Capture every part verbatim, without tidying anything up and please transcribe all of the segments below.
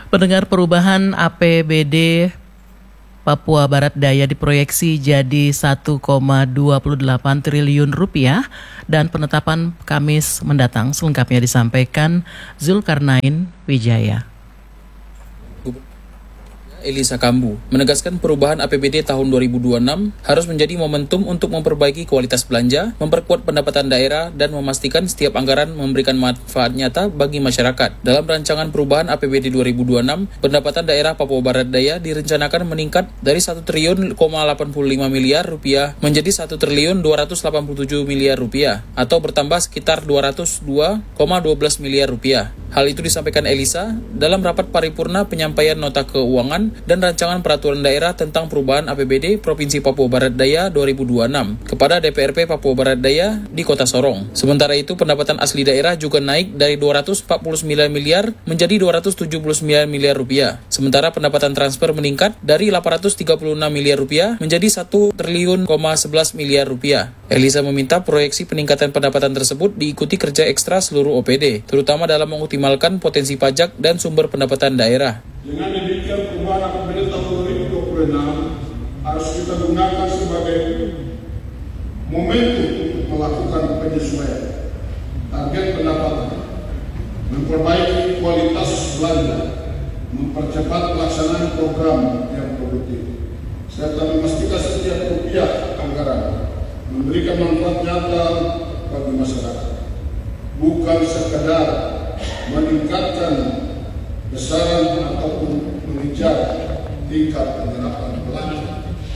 Pendengar, perubahan A P B D Papua Barat Daya diproyeksi jadi satu koma dua delapan triliun rupiah dan penetapan Kamis mendatang. Selengkapnya disampaikan Zulkarnain Wijaya. Elisa Kambu menegaskan perubahan A P B D tahun dua ribu dua puluh enam harus menjadi momentum untuk memperbaiki kualitas belanja, memperkuat pendapatan daerah, dan memastikan setiap anggaran memberikan manfaat nyata bagi masyarakat. Dalam rancangan perubahan A P B D dua ribu dua puluh enam, pendapatan daerah Papua Barat Daya direncanakan meningkat dari satu triliun delapan puluh lima miliar rupiah menjadi satu triliun dua ratus delapan puluh tujuh miliar rupiah atau bertambah sekitar dua ratus dua koma satu dua miliar rupiah. Hal itu disampaikan Elisa dalam rapat paripurna penyampaian nota keuangan dan rancangan peraturan daerah tentang perubahan A P B D Provinsi Papua Barat Daya dua ribu dua puluh enam kepada D P R P Papua Barat Daya di Kota Sorong. Sementara itu, pendapatan asli daerah juga naik dari dua ratus empat puluh sembilan miliar menjadi dua ratus tujuh puluh sembilan miliar rupiah. Sementara pendapatan transfer meningkat dari delapan ratus tiga puluh enam miliar rupiah menjadi satu triliun sebelas miliar rupiah. Elisa meminta proyeksi peningkatan pendapatan tersebut diikuti kerja ekstra seluruh O P D, terutama dalam mengoptimalkan potensi pajak dan sumber pendapatan daerah. Dengan demikian, perubahan A P B D tahun dua ribu dua puluh enam harus kita gunakan sebagai momentum untuk melakukan penyesuaian target pendapatan, memperbaiki kualitas belanja, mempercepat pelaksanaan program yang produktif, serta memastikan setiap rupiah anggaran memberikan manfaat nyata bagi masyarakat, bukan sekadar meningkatkan besaran ataupun mengejar tingkat penyerapan belanja.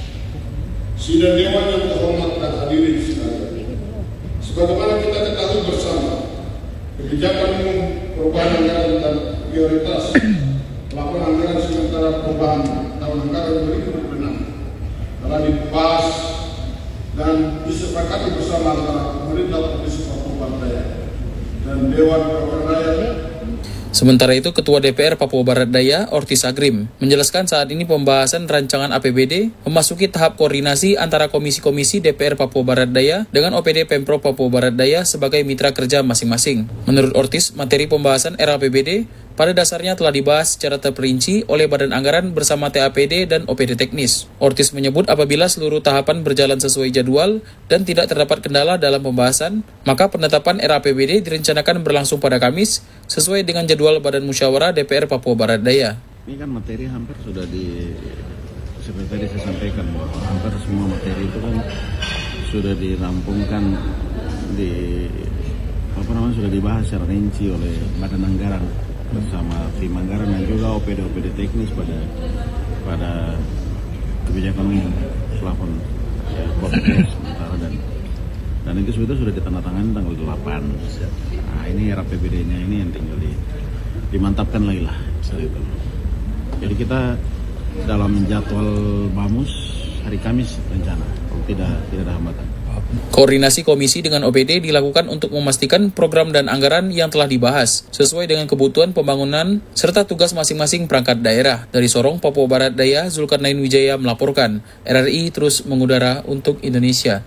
Sidang Dewan yang terhormat dan hadirin sekalian, sebagaimana kita ketahui bersama, kebijakan umum perubahan anggaran dan prioritas pelaporan anggaran sementara perubahan tahun anggaran dua ribu dua puluh enam telah dibahas dan disepakati bersama antara pemerintah Provinsi Papua Barat Daya dan Dewan Perwakilan Rakyat. Sementara itu, Ketua D P R Papua Barat Daya, Ortis Agrim, menjelaskan saat ini pembahasan rancangan A P B D memasuki tahap koordinasi antara komisi-komisi D P R Papua Barat Daya dengan O P D Pemprov Papua Barat Daya sebagai mitra kerja masing-masing. Menurut Ortis, materi pembahasan R A P B D pada dasarnya telah dibahas secara terperinci oleh Badan Anggaran bersama T A P D dan O P D teknis. Ortis menyebut apabila seluruh tahapan berjalan sesuai jadwal dan tidak terdapat kendala dalam pembahasan, maka penetapan R A P B D direncanakan berlangsung pada Kamis sesuai dengan jadwal Badan Musyawarah D P R Papua Barat Daya. Ini kan materi hampir sudah di, seperti tadi saya sampaikan, bahwa hampir semua materi itu kan sudah dirampungkan di apa namanya sudah dibahas secara rinci oleh Badan Anggaran bersama tim anggaran dan juga O P D O P D teknis pada pada kebijakan umum plafon ya, sementara dan dan itu sudah sudah ditandatangani tanggal delapan. Nah, ini R A P B D-nya ini yang tinggal di, dimantapkan lagi lah itu. Jadi kita dalam jadwal BAMUS hari Kamis rencana, kalau tidak tidak ada hambatan. Koordinasi komisi dengan O P D dilakukan untuk memastikan program dan anggaran yang telah dibahas sesuai dengan kebutuhan pembangunan serta tugas masing-masing perangkat daerah. Dari Sorong, Papua Barat Daya, Zulkarnain Wijaya melaporkan. R R I terus mengudara untuk Indonesia.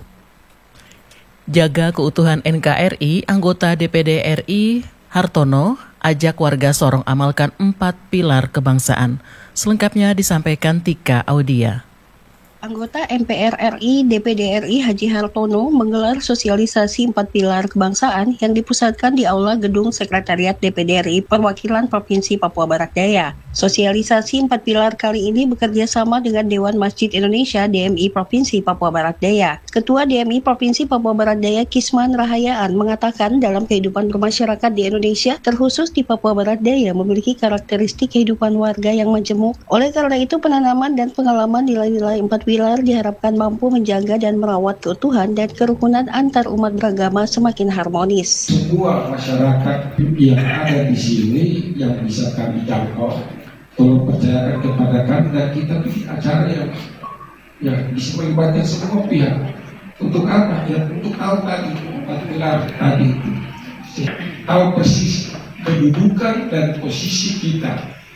Jaga keutuhan N K R I, anggota D P D R I Hartono ajak warga Sorong amalkan empat pilar kebangsaan. Selengkapnya disampaikan Tika Audia. Anggota M P R R I D P D R I Haji Hartono menggelar sosialisasi empat pilar kebangsaan yang dipusatkan di Aula Gedung Sekretariat D P D R I Perwakilan Provinsi Papua Barat Daya. Sosialisasi empat pilar kali ini bekerja sama dengan Dewan Masjid Indonesia D M I Provinsi Papua Barat Daya. Ketua D M I Provinsi Papua Barat Daya Kisman Rahayaan mengatakan dalam kehidupan bermasyarakat di Indonesia, terkhusus di Papua Barat Daya, memiliki karakteristik kehidupan warga yang majemuk. Oleh karena itu, penanaman dan pengalaman nilai-nilai empat pilar diharapkan mampu menjaga dan merawat keutuhan dan kerukunan antar umat beragama semakin harmonis. Semua masyarakat yang ada di sini yang bisa kami jangkau, tolong percayakan kepada kami dan kita bikin acara yang yang bisa melibatkan semua pihak. Untuk apa? Ya untuk tahu tadi empat pilar tadi, tahu persis kedudukan dan posisi kita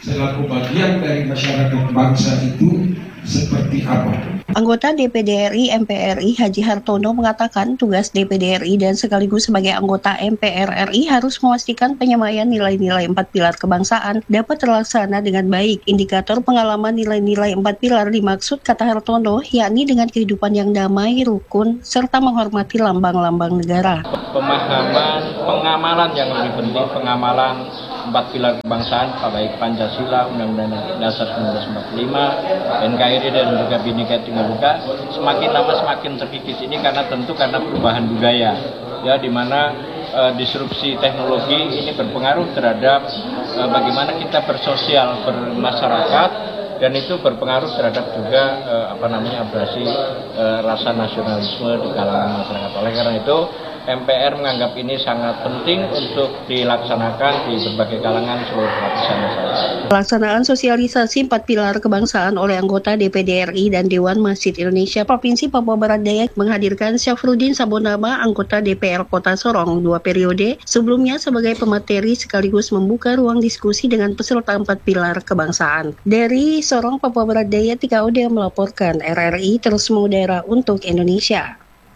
selaku bagian dari masyarakat bangsa itu seperti apa? Anggota D P D R I M P R I Haji Hartono mengatakan tugas D P D R I dan sekaligus sebagai anggota M P R R I harus memastikan penyamaian nilai-nilai empat pilar kebangsaan dapat terlaksana dengan baik. Indikator pengalaman nilai-nilai empat pilar dimaksud, kata Hartono, yakni dengan kehidupan yang damai, rukun, serta menghormati lambang-lambang negara. Pemahaman, pengamalan yang lebih penting, pengamalan empat pilar kebangsaan, baik Pancasila, Undang-Undang Dasar seribu sembilan ratus empat puluh lima, N K R I dan juga Bhinneka Tunggal Ika, semakin lama semakin terkikis ini karena tentu karena perubahan budaya, ya, di mana e, disrupsi teknologi ini berpengaruh terhadap e, bagaimana kita bersosial bermasyarakat, dan itu berpengaruh terhadap juga e, apa namanya abrasi e, rasa nasionalisme di kalangan masyarakat. Oleh karena itu M P R menganggap ini sangat penting untuk dilaksanakan di berbagai kalangan seluruh lapisan masyarakat. Pelaksanaan sosialisasi empat pilar kebangsaan oleh anggota D P D R I dan Dewan Masjid Indonesia Provinsi Papua Barat Daya menghadirkan Syafruddin Sabonama, anggota D P R Kota Sorong dua periode, sebelumnya sebagai pemateri sekaligus membuka ruang diskusi dengan peserta empat pilar kebangsaan. Dari Sorong, Papua Barat Daya, Tika Ude melaporkan. R R I terus mengudara untuk Indonesia.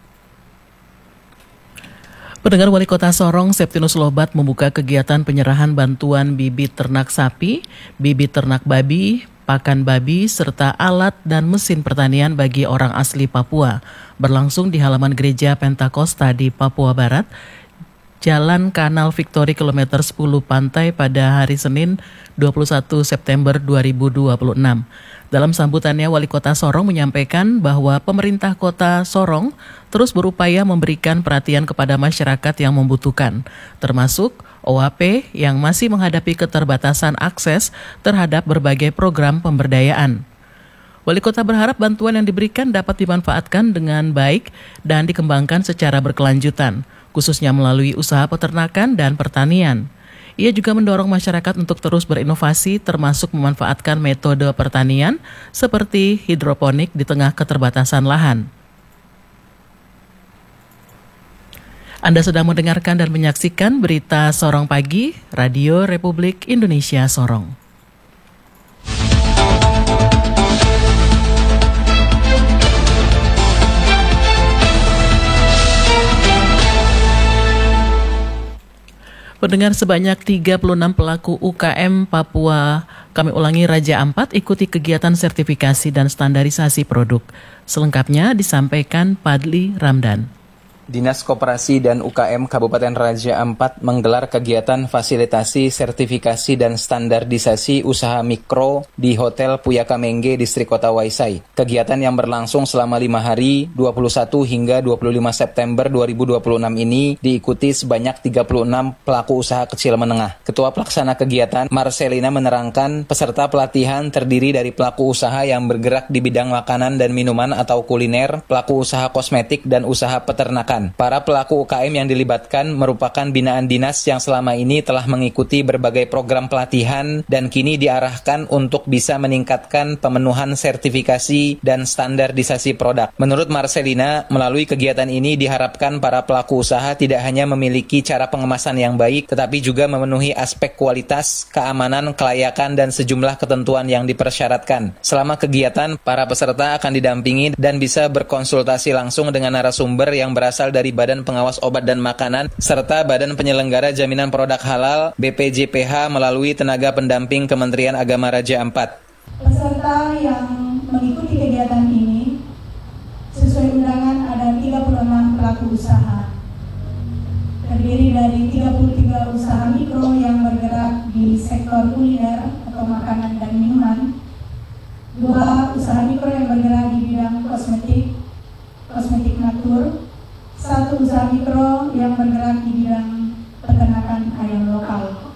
Pendengar, Wali Kota Sorong Septinus Lobat membuka kegiatan penyerahan bantuan bibit ternak sapi, bibit ternak babi, pakan babi, serta alat dan mesin pertanian bagi orang asli Papua, berlangsung di halaman Gereja Pentakosta di Papua Barat, Jalan Kanal Victory kilometer sepuluh Pantai pada hari Senin dua puluh satu September dua ribu dua puluh enam. Dalam sambutannya, Wali Kota Sorong menyampaikan bahwa pemerintah Kota Sorong terus berupaya memberikan perhatian kepada masyarakat yang membutuhkan, termasuk O A P yang masih menghadapi keterbatasan akses terhadap berbagai program pemberdayaan. Wali Kota berharap bantuan yang diberikan dapat dimanfaatkan dengan baik dan dikembangkan secara berkelanjutan, khususnya melalui usaha peternakan dan pertanian. Ia juga mendorong masyarakat untuk terus berinovasi, termasuk memanfaatkan metode pertanian seperti hidroponik di tengah keterbatasan lahan. Anda sedang mendengarkan dan menyaksikan berita Sorong Pagi, Radio Republik Indonesia Sorong. Pendengar, sebanyak tiga puluh enam pelaku U K M Papua, kami ulangi Raja Ampat, ikuti kegiatan sertifikasi dan standarisasi produk. Selengkapnya disampaikan Padli Ramdan. Dinas Koperasi dan U K M Kabupaten Raja Ampat menggelar kegiatan fasilitasi, sertifikasi, dan standarisasi usaha mikro di Hotel Puyaka Mengge, Distrik Kota Waisai. Kegiatan yang berlangsung selama lima hari, dua puluh satu hingga dua puluh lima September dua ribu dua puluh enam ini diikuti sebanyak tiga puluh enam pelaku usaha kecil menengah. Ketua Pelaksana Kegiatan, Marcelina, menerangkan peserta pelatihan terdiri dari pelaku usaha yang bergerak di bidang makanan dan minuman atau kuliner, pelaku usaha kosmetik, dan usaha peternakan. Para pelaku U K M yang dilibatkan merupakan binaan dinas yang selama ini telah mengikuti berbagai program pelatihan dan kini diarahkan untuk bisa meningkatkan pemenuhan sertifikasi dan standarisasi produk. Menurut Marcelina, melalui kegiatan ini diharapkan para pelaku usaha tidak hanya memiliki cara pengemasan yang baik, tetapi juga memenuhi aspek kualitas, keamanan, kelayakan, dan sejumlah ketentuan yang dipersyaratkan. Selama kegiatan, para peserta akan didampingi dan bisa berkonsultasi langsung dengan narasumber yang berasal dari Badan Pengawas Obat dan Makanan serta Badan Penyelenggara Jaminan Produk Halal B P J P H melalui tenaga pendamping Kementerian Agama Raja Ampat. Peserta yang mengikuti kegiatan ini sesuai undangan ada tiga puluh enam pelaku usaha. Terdiri dari tiga puluh tiga usaha mikro yang bergerak di sektor kuliner atau makanan dan minuman, dua usaha mikro yang bergerak di bidang kosmetik, kosmetik natur, satu usaha mikro yang bergerak di bidang peternakan ayam lokal.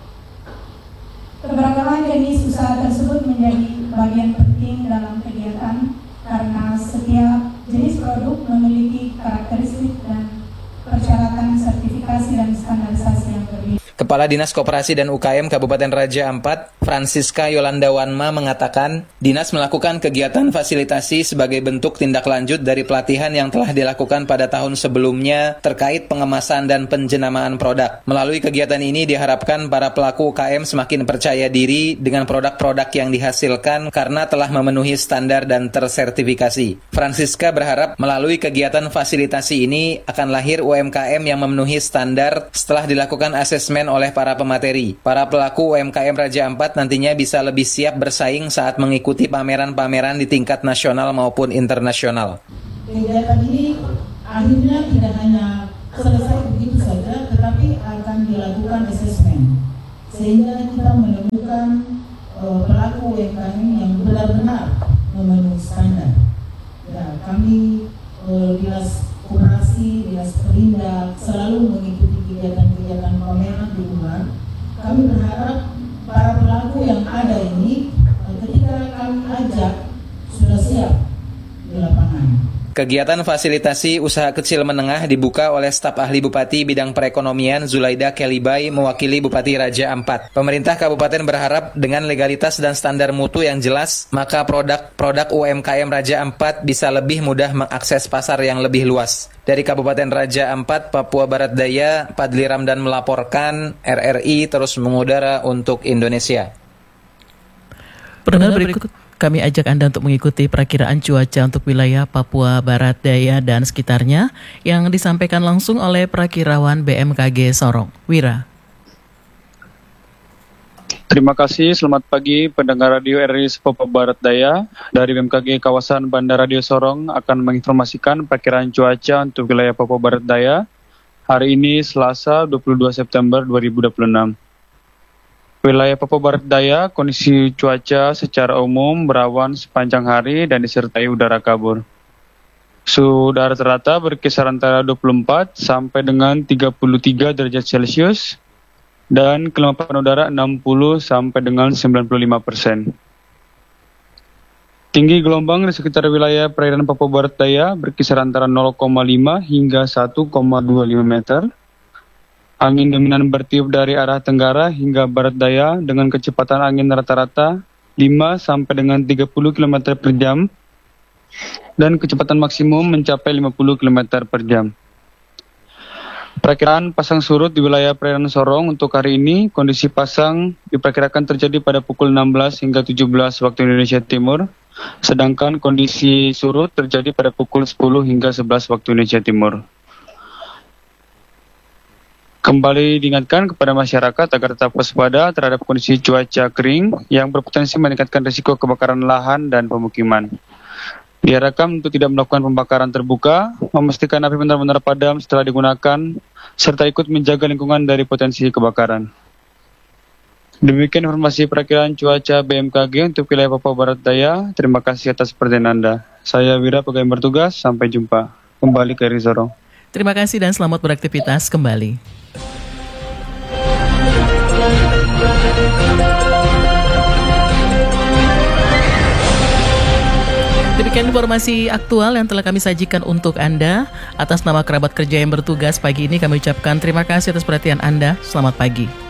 Keberagaman jenis usaha tersebut menjadi bagian penting dalam kegiatan karena setiap jenis produk memiliki karakteristik dan persyaratan sertifikasi dan standarisasi yang berbeda. Kepala Kepala Dinas Koperasi dan U K M Kabupaten Raja Ampat, Francisca Yolanda Wanma mengatakan, Dinas melakukan kegiatan fasilitasi sebagai bentuk tindak lanjut dari pelatihan yang telah dilakukan pada tahun sebelumnya terkait pengemasan dan penjenamaan produk. Melalui kegiatan ini diharapkan para pelaku U K M semakin percaya diri dengan produk-produk yang dihasilkan karena telah memenuhi standar dan tersertifikasi. Francisca berharap melalui kegiatan fasilitasi ini akan lahir U M K M yang memenuhi standar setelah dilakukan asesmen oleh para pemateri. Para pelaku U M K M Raja Ampat nantinya bisa lebih siap bersaing saat mengikuti pameran-pameran di tingkat nasional maupun internasional. Kegiatan ini akhirnya tidak hanya selesai begitu saja, tetapi akan dilakukan asesmen sehingga kita menemukan uh, pelaku U M K M yang benar-benar memenuhi standar. Ya, kami uh, Dinas Koperasi, Dinas Perindak selalu mengikuti kegiatan-kegiatan pameran di luar. Kami berharap para pelaku yang ada ini ketika kami ajak sudah siap di lapangan. Kegiatan fasilitasi usaha kecil menengah dibuka oleh staf ahli Bupati bidang perekonomian Zulaida Kelibai mewakili Bupati Raja Ampat. Pemerintah Kabupaten berharap dengan legalitas dan standar mutu yang jelas, maka produk-produk U M K M Raja Ampat bisa lebih mudah mengakses pasar yang lebih luas. Dari Kabupaten Raja Ampat, Papua Barat Daya, Padli Ramdan melaporkan, R R I terus mengudara untuk Indonesia. Pendengar berikut kami ajak Anda untuk mengikuti perakiraan cuaca untuk wilayah Papua Barat Daya dan sekitarnya yang disampaikan langsung oleh Perakirawan B M K G Sorong. Wira. Terima kasih, selamat pagi pendengar radio R R I Papua Barat Daya. Dari B M K G kawasan Bandar Radio Sorong akan menginformasikan perakiraan cuaca untuk wilayah Papua Barat Daya hari ini Selasa dua puluh dua September dua ribu dua puluh enam. Wilayah Papua Barat Daya, kondisi cuaca secara umum berawan sepanjang hari dan disertai udara kabur. Suhu udara rata berkisar antara dua puluh empat sampai dengan tiga puluh tiga derajat Celcius dan kelembapan udara enam puluh sampai dengan sembilan puluh lima persen. Tinggi gelombang di sekitar wilayah perairan Papua Barat Daya berkisar antara nol koma lima hingga satu koma dua lima meter. Angin dominan bertiup dari arah tenggara hingga barat daya dengan kecepatan angin rata-rata lima sampai dengan tiga puluh kilometer per jam dan kecepatan maksimum mencapai lima puluh kilometer per jam. Perakiraan pasang surut di wilayah perairan Sorong untuk hari ini, kondisi pasang diperkirakan terjadi pada pukul enam belas hingga tujuh belas waktu Indonesia Timur, sedangkan kondisi surut terjadi pada pukul sepuluh hingga sebelas waktu Indonesia Timur. Kembali diingatkan kepada masyarakat agar tetap waspada terhadap kondisi cuaca kering yang berpotensi meningkatkan risiko kebakaran lahan dan pemukiman. Diharapkan untuk tidak melakukan pembakaran terbuka, memastikan api benar-benar padam setelah digunakan, serta ikut menjaga lingkungan dari potensi kebakaran. Demikian informasi perakiraan cuaca B M K G untuk wilayah Papua Barat Daya. Terima kasih atas perhatian Anda. Saya Wira, pegawai bertugas. Sampai jumpa. Kembali ke R I Sorong. Terima kasih dan selamat beraktivitas kembali. Demikian informasi aktual yang telah kami sajikan untuk Anda. Atas nama kerabat kerja yang bertugas pagi ini kami ucapkan terima kasih atas perhatian Anda. Selamat pagi.